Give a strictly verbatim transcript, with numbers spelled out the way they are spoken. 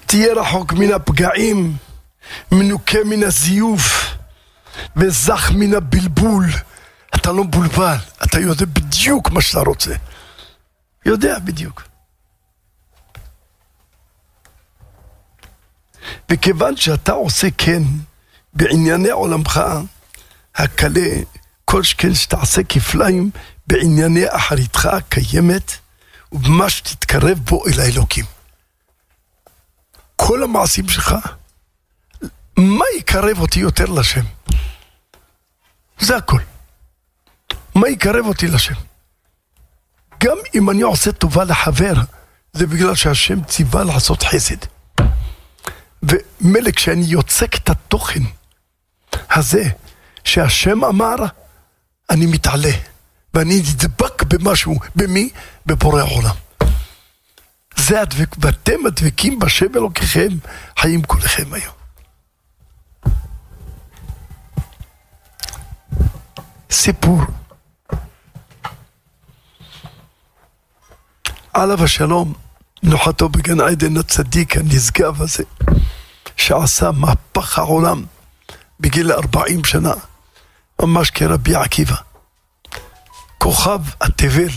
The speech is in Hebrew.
תהיה רחוק מן הפגעים, מנוקה מן הזיוף, וזך מן הבלבול. אתה לא בולבל, אתה יודע בדיוק מה שאתה רוצה. יודע בדיוק. וכיוון שאתה עושה כן בענייני עולמך הקלה, כל שכן שתעשה כפליים בענייני אחריתך הקיימת, ובמה שתתקרב בו אל האלוקים. כל המעשים שלך, מה יקרב אותי יותר לשם? זה הכל. מה יקרב אותי לשם? גם אם אני עושה טובה לחבר, זה בגלל שהשם ציווה לעשות חסד. ומלא כשאני יוצק את התוכן הזה שהשם אמר, אני מתעלה ואני נדבק במשהו. במי? בבורא העולם. זה הדבק, ואתם הדבקים בשם אלוקיכם חיים כולכם היום. סיפור עליו השלום, נוחתו בגן עדן, הצדיק הנשגב הזה שעשה מהפך העולם בגיל ארבעים שנה, ממש כרבי עקיבא, כוכב התבל,